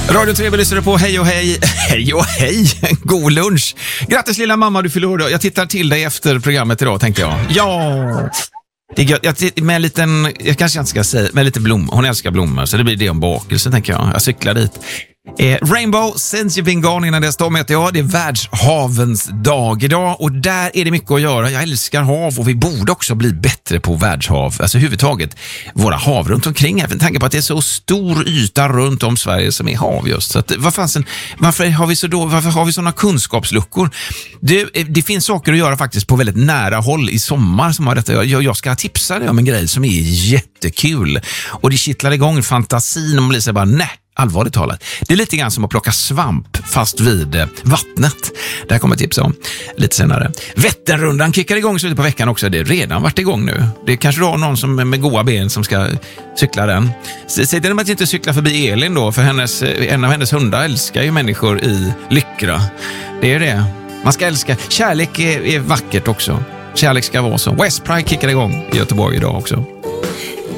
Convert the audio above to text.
Radio 3 lyssnar på Hej och hej. Hej och hej. God lunch. Grattis lilla mamma, du fyller år idag. Jag tittar till dig efter programmet idag, tänkte jag. Ja. Det är gött. Med en liten, jag kanske inte ska säga, med lite blommor. Hon älskar blommor, så det blir det om bakelse, tänker jag. Jag cyklar dit. Rainbow, since you've been gone, innan det står heter jag. Det är världshavens dag idag och där är det mycket att göra. Jag älskar hav och vi borde också bli bättre på världshav. Alltså huvudtaget våra hav runt omkring här. Med tanke på att det är så stor yta runt om Sverige som är hav just. Så att, varför har vi sådana kunskapsluckor? Det finns saker att göra faktiskt på väldigt nära håll i sommar som har detta. Jag ska tipsa dig om en grej som är jättekul. Och det kittlar igång fantasin och man blir så bara nej. Allvarligt talat. Det är lite grann som att plocka svamp fast vid vattnet. Det här kommer jag tipsa om lite senare. Vätternrundan kickar igång slutet på veckan också. Det är redan varit igång nu. Det kanske du har någon som med goda ben som ska cykla den. Säg till dem att inte cykla förbi Elin då, för en av hennes hundar älskar ju människor i Lyckra. Det är det. Man ska älska. Kärlek är vackert också. Kärlek ska vara så. West Pride kickar igång i Göteborg idag också.